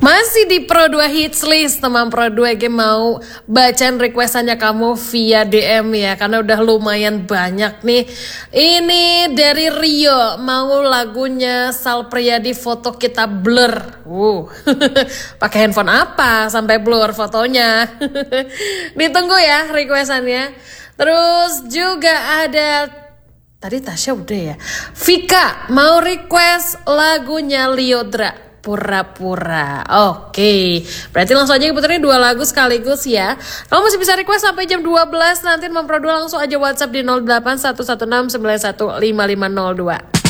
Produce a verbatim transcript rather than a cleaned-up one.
Masih di Pro dua Hits List, teman Pro dua G mau bacain requestannya kamu via D M ya, karena udah lumayan banyak nih. Ini dari Rio, mau lagunya Sal Priadi foto kita blur. Uh, pakai handphone apa sampai blur fotonya? Ditunggu ya requestannya. Terus juga ada tadi Tasya udah ya. Vika mau request lagunya Liodra, Pura-pura. Oke, berarti langsung aja puterin dua lagu sekaligus ya. Kamu masih bisa request sampai jam dua belas. Nanti Mempro dua langsung aja WhatsApp di nol delapan satu satu enam sembilan satu lima lima nol dua.